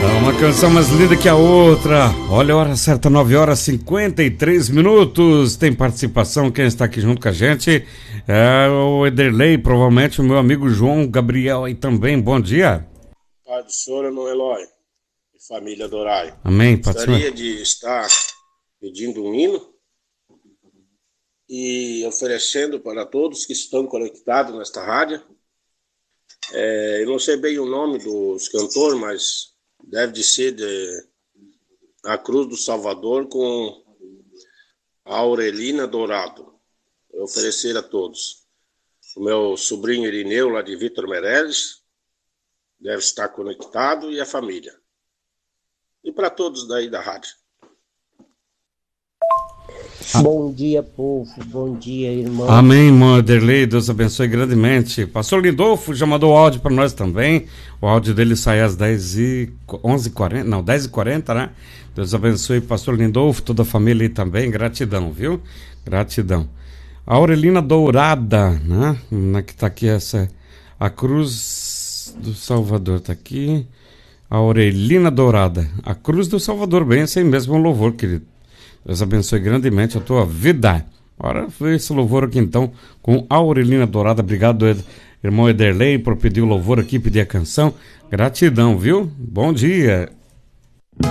É uma canção mais linda que a outra. Olha a hora certa, 9h53. Tem participação, quem está aqui junto com a gente é o Ederlei, provavelmente o meu amigo João Gabriel aí também. Bom dia. Pai do Senhor, irmão Eloy e família Dorai. Amém. Gostaria de estar pedindo um hino e oferecendo para todos que estão conectados nesta rádio. Eu não sei bem o nome dos cantores, mas deve de ser de A Cruz do Salvador com a Aurelina Dourado. Eu oferecer a todos. O meu sobrinho Irineu, lá de Vitor Meirelles, deve estar conectado, e a família. E para todos daí da rádio. Bom dia, povo. Bom dia, irmão. Amém, irmão Ederlei. Deus abençoe grandemente. Pastor Lindolfo já mandou o áudio para nós também. O áudio dele sai às 10h40, né? Deus abençoe, Pastor Lindolfo, toda a família aí também. Gratidão, viu? Gratidão. A Aurelina Dourada, né? Que tá aqui a Cruz do Salvador, tá aqui. A Aurelina Dourada. A Cruz do Salvador, bem, esse aí mesmo é um louvor, querido. Deus abençoe grandemente a tua vida. Ora, foi esse louvor aqui então com a Aurelina Dourada. Obrigado, irmão Ederlei, por pedir o louvor aqui, pedir a canção. Gratidão, viu? Bom dia.